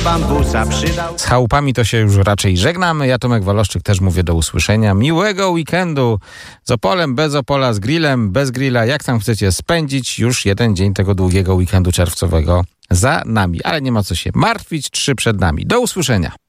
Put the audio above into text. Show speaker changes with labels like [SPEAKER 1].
[SPEAKER 1] bambusa przydał.
[SPEAKER 2] Z chałupami to się już raczej żegnamy. Ja, Tomek Waloszczyk, też mówię do usłyszenia. Miłego weekendu z Opolem, bez Opola, z grillem, bez grilla. Jak tam chcecie spędzić, już jeden dzień tego długiego weekendu czerwcowego za nami. Ale nie ma co się martwić, 3 przed nami. Do usłyszenia.